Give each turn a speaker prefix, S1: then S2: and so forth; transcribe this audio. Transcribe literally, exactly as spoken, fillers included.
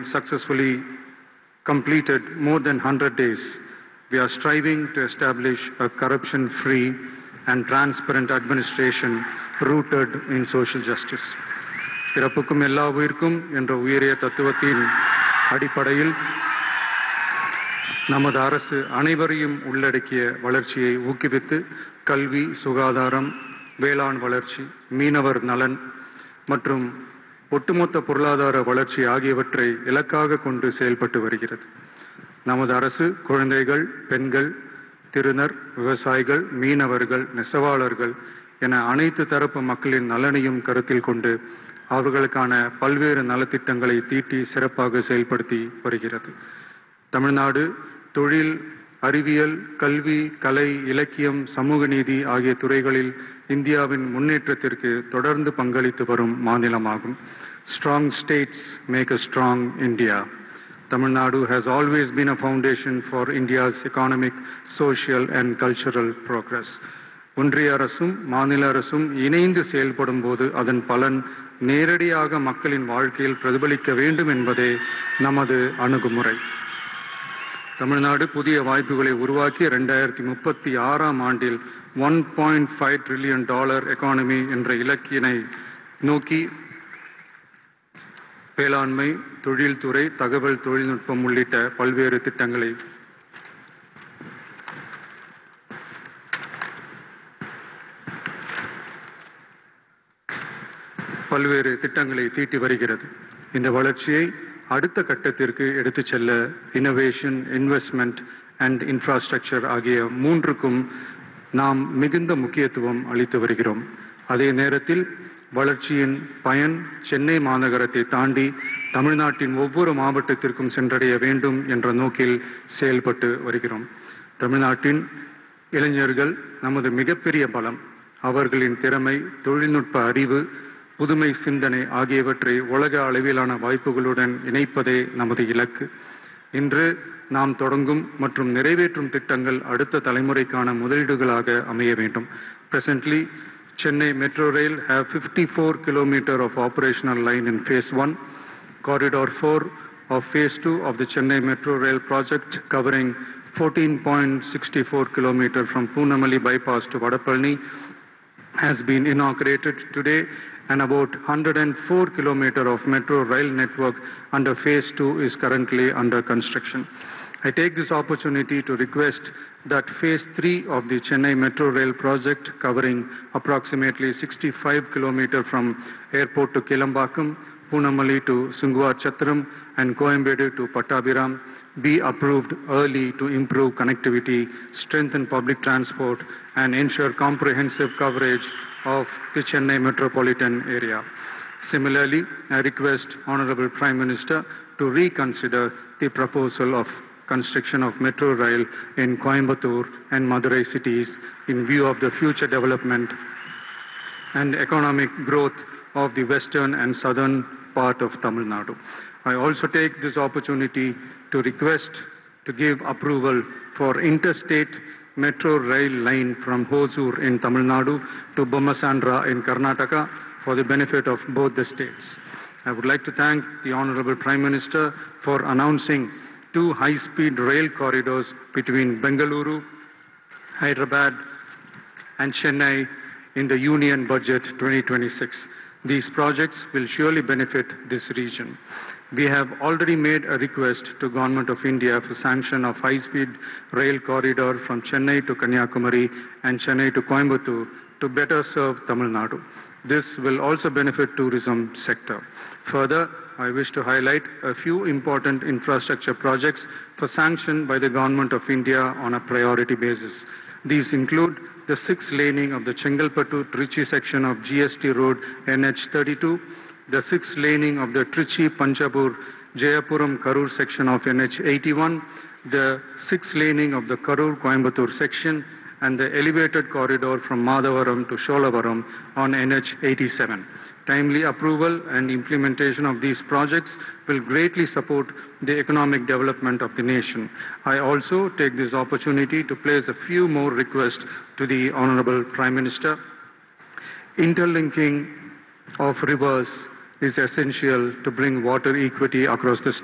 S1: having successfully completed more than one hundred days, we are striving to establish a corruption-free and transparent administration rooted in social justice. பிறப்புக்கும் எல்லா உயிர்க்கும் என்ற உயரிய தத்துவத்தின் அடிப்படையில் நமது அரசு அனைவரையும் உள்ளடக்கிய வளர்ச்சியை ஊக்குவித்து கல்வி, சுகாதாரம், வேளாண் வளர்ச்சி, மீனவர் நலன் மற்றும் ஒட்டுமொத்த பொருளாதார வளர்ச்சி ஆகியவற்றை இலக்காக கொண்டு செயல்பட்டு வருகிறது. நமது அரசு குழந்தைகள், பெண்கள், திருநர், விவசாயிகள், மீனவர்கள், நெசவாளர்கள் என அனைத்து தரப்பு மக்களின் நலனையும் கருத்தில் கொண்டு அவர்களுக்கான பல்வேறு நலத்திட்டங்களை தீட்டி சிறப்பாக செயல்படுத்தி வருகிறது. தமிழ்நாடு தொழில், அறிவியல், கல்வி, கலை, இலக்கியம், சமூக நீதி ஆகிய துறைகளில் இந்தியாவின் முன்னேற்றத்திற்கு தொடர்ந்து பங்களித்து வரும் மாநிலமாகும். Strong states make a strong India. Tamil Nadu has always been a foundation for India's economic, social and cultural progress. ஒன்றிய அரசும் மாநில அரசும் இணைந்து செயல்படும் போது அதன் பலன் நேரடியாக மக்களின் வாழ்க்கையில் பிரதிபலிக்க வேண்டும் என்பதே நமது அணுகுமுறை. தமிழ்நாடு புதிய வாய்ப்புகளை உருவாக்கி இரண்டாயிரத்தி முப்பத்தி ஆறாம் ஆண்டில் one point five trillion dollar economy என்ற இலக்கினை நோக்கி வேளாண்மை, தொழில்துறை, தகவல் தொழில்நுட்பம் உள்ளிட்ட பல்வேறு திட்டங்களை பல்வேறு திட்டங்களை தீட்டி வருகிறது. இந்த வளர்ச்சியை அடுத்த கட்டத்திற்கு எடுத்துச் செல்ல இனோவேஷன், இன்வெஸ்ட்மெண்ட் அண்ட் இன்ஃப்ராஸ்ட்ரக்சர் ஆகிய மூன்றுக்கும் நாம் மிகுந்த முக்கியத்துவம் அளித்து வருகிறோம். அதே நேரத்தில் வளர்ச்சியின் பயன் சென்னை மாநகரத்தை தாண்டி தமிழ்நாட்டின் ஒவ்வொரு மாவட்டத்திற்கும் சென்றடைய வேண்டும் என்ற நோக்கில் செயல்பட்டு வருகிறோம். தமிழ்நாட்டின் இளைஞர்கள் நமது மிகப்பெரிய பலம். அவர்களின் திறமை, தொழில்நுட்ப அறிவு, புதுமை சிந்தனை ஆகியவற்றை உலக அளவிலான வாய்ப்புகளுடன் இணைப்பதே நமது இலக்கு. இன்று நாம் தொடங்கும் மற்றும் நிறைவேற்றும் திட்டங்கள் அடுத்த தலைமுறைக்கான முதலீடுகளாக அமைய வேண்டும். Presently, Chennai Metro Rail have fifty-four kilometers of operational line in phase one, corridor four of phase two of the Chennai Metro Rail project covering fourteen point six four kilometers from Poonamali bypass to Vadapalani has been inaugurated today, and about one hundred four kilometers of metro rail network under phase two is currently under construction. I take this opportunity to request that phase three of the Chennai Metro Rail project, covering approximately sixty-five kilometers from airport to Kelambakam, Poonamali to Sungwar Chatram and Coimbatore to Pattabhiram, be approved early to improve connectivity, strengthen public transport and ensure comprehensive coverage of the Chennai metropolitan area. Similarly, I request Honorable Prime Minister to reconsider the proposal of construction of metro rail in Coimbatore and Madurai cities in view of the future development and economic growth of the western and southern part of Tamil Nadu. I also take this opportunity to request to give approval for interstate metro rail line from Hosur in Tamil Nadu to Bommasandra in Karnataka for the benefit of both the states. I would like to thank the Honorable Prime Minister for announcing two high-speed rail corridors between Bengaluru, Hyderabad and Chennai in the Union Budget twenty twenty-six. These projects will surely benefit this region. We have already made a request to Government of India for sanction of high-speed rail corridor from Chennai to Kanyakumari and Chennai to Coimbatore to better serve Tamil Nadu. This will also benefit tourism sector. Further, I wish to highlight a few important infrastructure projects for sanction by the Government of India on a priority basis. These include the sixth laning of the Chengalpattu-Trichy section of G S T Road N H thirty-two, the sixth laning of the Trichy-Panchapur-Jayapuram-Karur section of N H eighty-one, the sixth laning of the Karur-Coimbatore section, and the elevated corridor from Madavaram to Sholavaram on N H eighty-seven. Timely approval and implementation of these projects will greatly support the economic development of the nation. I also take this opportunity to place a few more requests to the Honorable Prime Minister. Interlinking of rivers is essential to bring water equity across the state.